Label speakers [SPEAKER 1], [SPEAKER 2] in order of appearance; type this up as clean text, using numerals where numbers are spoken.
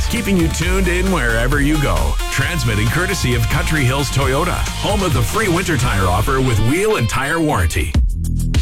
[SPEAKER 1] keeping you tuned in wherever you go. Transmitting courtesy of Country Hills Toyota, home of the free winter tire offer with wheel and tire warranty.